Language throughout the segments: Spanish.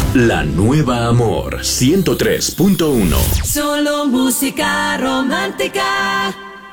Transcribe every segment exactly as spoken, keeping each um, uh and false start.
La nueva Amor ciento tres punto uno. Solo música romántica.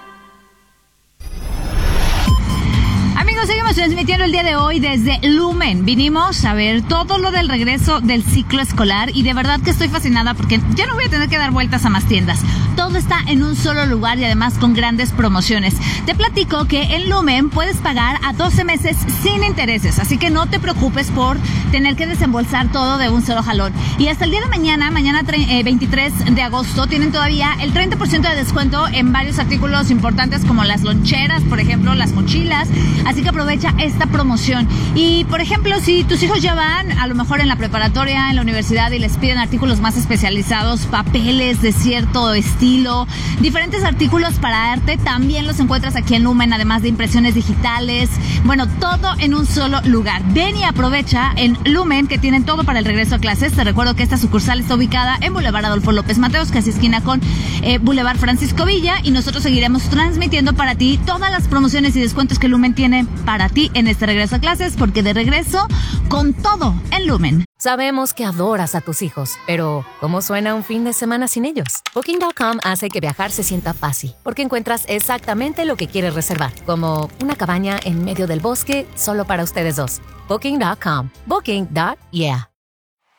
Amigos, seguimos transmitiendo el día de hoy desde Lumen. Vinimos a ver todo lo del regreso del ciclo escolar y de verdad que estoy fascinada porque ya no voy a tener que dar vueltas a más tiendas. Todo está en un solo lugar y además con grandes promociones. Te platico que en Lumen puedes pagar a doce meses sin intereses, así que no te preocupes por tener que desembolsar todo de un solo jalón. Y hasta el día de mañana, mañana veintitrés de agosto, tienen todavía el treinta por ciento de descuento en varios artículos importantes como las loncheras, por ejemplo, las mochilas. Así que aprovecha esta promoción. Y, por ejemplo, si tus hijos ya van a lo mejor en la preparatoria, en la universidad y les piden artículos más especializados, papeles de cierto estilo, diferentes artículos para arte, también los encuentras aquí en Lumen, además de impresiones digitales. Bueno, todo en un solo lugar. Ven y aprovecha en Lumen, que tienen todo para el regreso a clases. Te recuerdo que esta sucursal está ubicada en Boulevard Adolfo López Mateos, casi esquina con eh, Boulevard Francisco Villa, y nosotros seguiremos transmitiendo para ti todas las promociones y descuentos que Lumen tiene para ti en este regreso a clases, porque de regreso con todo en Lumen. Sabemos que adoras a tus hijos, pero ¿cómo suena un fin de semana sin ellos? Booking punto com hace que viajar se sienta fácil, porque encuentras exactamente lo que quieres reservar, como una cabaña en medio del bosque solo para ustedes dos. Booking punto com. Booking. Yeah.